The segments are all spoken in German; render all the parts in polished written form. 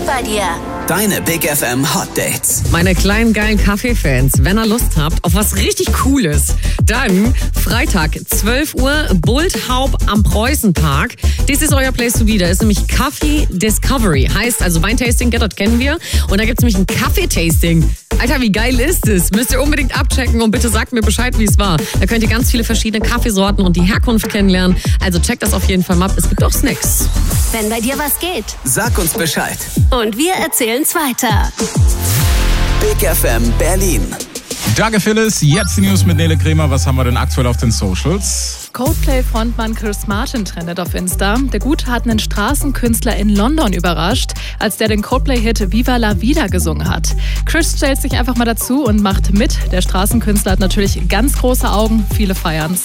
bei dir. Deine Big FM Hot Dates. Meine kleinen geilen Kaffeefans, wenn ihr Lust habt auf was richtig Cooles, dann Freitag 12 Uhr Bulthaup am Preußenpark. Das ist euer Place to be. Da ist nämlich Kaffee Discovery. Heißt also Weintasting, das kennen wir. Und da gibt es nämlich ein Kaffeetasting. Alter, wie geil ist es? Müsst ihr unbedingt abchecken und bitte sagt mir Bescheid, wie es war. Da könnt ihr ganz viele verschiedene Kaffeesorten und die Herkunft kennenlernen. Also checkt das auf jeden Fall mal ab. Es gibt auch Snacks. Wenn bei dir was geht. Sag uns Bescheid. Und wir erzählen's weiter. Big FM Berlin. Danke Phyllis, jetzt die News mit Nele Kremer. Was haben wir denn aktuell auf den Socials? Coldplay-Frontmann Chris Martin trendet auf Insta. Der Gute hat einen Straßenkünstler in London überrascht, als der den Coldplay-Hit Viva la Vida gesungen hat. Chris stellt sich einfach mal dazu und macht mit. Der Straßenkünstler hat natürlich ganz große Augen, viele feiern's.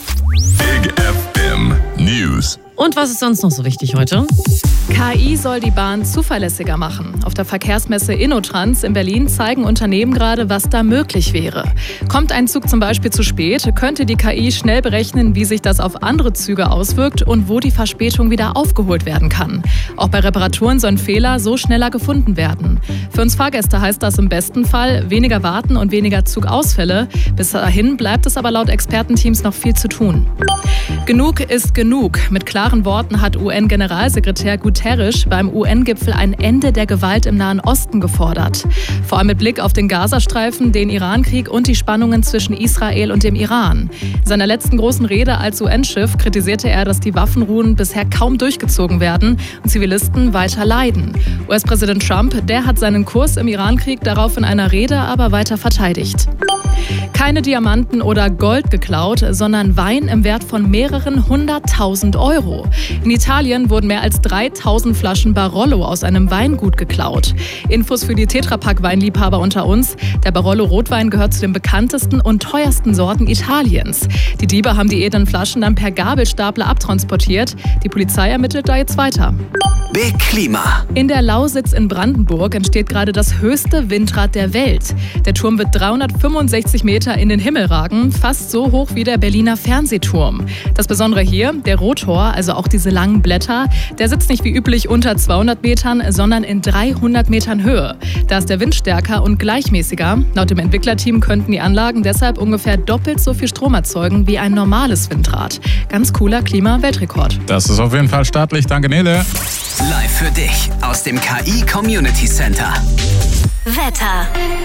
Big FM News. Und was ist sonst noch so wichtig heute? KI soll die Bahn zuverlässiger machen. Auf der Verkehrsmesse InnoTrans in Berlin zeigen Unternehmen gerade, was da möglich wäre. Kommt ein Zug zum Beispiel zu spät, könnte die KI schnell berechnen, wie sich das auf andere Züge auswirkt und wo die Verspätung wieder aufgeholt werden kann. Auch bei Reparaturen sollen Fehler so schneller gefunden werden. Für uns Fahrgäste heißt das im besten Fall weniger Warten und weniger Zugausfälle. Bis dahin bleibt es aber laut Expertenteams noch viel zu tun. Genug ist genug. Mit klaren Worten hat UN-Generalsekretär Guterres beim UN-Gipfel ein Ende der Gewalt im Nahen Osten gefordert. Vor allem mit Blick auf den Gazastreifen, den Irankrieg und die Spannungen zwischen Israel und dem Iran. In seiner letzten großen Rede als UN-Chef kritisierte er, dass die Waffenruhen bisher kaum durchgezogen werden und Zivilisten weiter leiden. US-Präsident Trump, der hat seinen Kurs im Irankrieg darauf in einer Rede aber weiter verteidigt. Keine Diamanten oder Gold geklaut, sondern Wein im Wert von mehreren 100.000 Euro. In Italien wurden mehr als 3.000 Flaschen Barolo aus einem Weingut geklaut. Infos für die Tetrapack-Weinliebhaber unter uns. Der Barolo-Rotwein gehört zu den bekanntesten und teuersten Sorten Italiens. Die Diebe haben die edlen Flaschen dann per Gabelstapler abtransportiert. Die Polizei ermittelt da jetzt weiter. Big Klima. In der Lausitz in Brandenburg entsteht gerade das höchste Windrad der Welt. Der Turm wird 365 Meter in den Himmel ragen, fast so hoch wie der Berliner Fernsehturm. Das Besondere hier, der Rotor, also auch diese langen Blätter, der sitzt nicht wie üblich unter 200 Metern, sondern in 300 Metern Höhe. Da ist der Wind stärker und gleichmäßiger. Laut dem Entwicklerteam könnten die Anlagen deshalb ungefähr doppelt so viel Strom erzeugen wie ein normales Windrad. Ganz cooler Klima-Weltrekord. Das ist auf jeden Fall staatlich. Danke Nele. Live für dich aus dem KI Community Center. Wetter.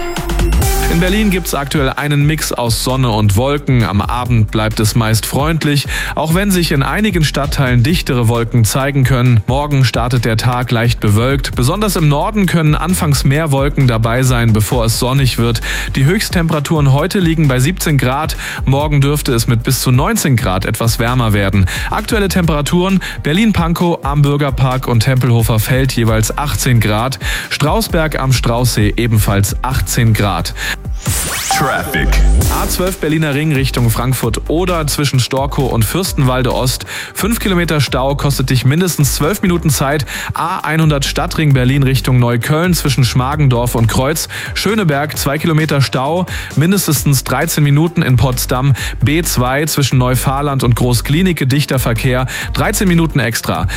In Berlin gibt es aktuell einen Mix aus Sonne und Wolken. Am Abend bleibt es meist freundlich, auch wenn sich in einigen Stadtteilen dichtere Wolken zeigen können. Morgen startet der Tag leicht bewölkt. Besonders im Norden können anfangs mehr Wolken dabei sein, bevor es sonnig wird. Die Höchsttemperaturen heute liegen bei 17 Grad. Morgen dürfte es mit bis zu 19 Grad etwas wärmer werden. Aktuelle Temperaturen: Berlin-Pankow am Bürgerpark und Tempelhofer Feld jeweils 18 Grad. Strausberg am Straußsee ebenfalls 18 Grad. Traffic. A12 Berliner Ring Richtung Frankfurt oder zwischen Storkow und Fürstenwalde Ost. 5 Kilometer Stau kostet dich mindestens 12 Minuten Zeit. A100 Stadtring Berlin Richtung Neukölln zwischen Schmargendorf und Kreuz. Schöneberg 2 Kilometer Stau, mindestens 13 Minuten in Potsdam. B2 zwischen Neufahrland und Großklinike dichter Verkehr, 13 Minuten extra.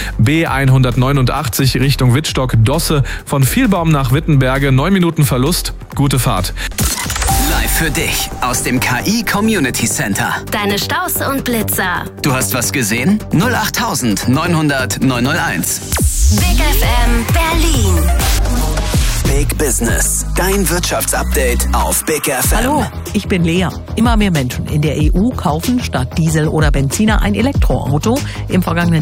B189 Richtung Wittstock-Dosse von Vielbaum nach Wittenberge, 9 Minuten Verlust. Gute Fahrt. Live für dich aus dem KI Community Center. Deine Staus und Blitzer. Du hast was gesehen? 08000 900 901. Big FM Berlin. Big Business. Dein Wirtschaftsupdate auf Big FM. Hallo, ich bin Lea. Immer mehr Menschen in der EU kaufen statt Diesel oder Benziner ein Elektroauto. Im vergangenen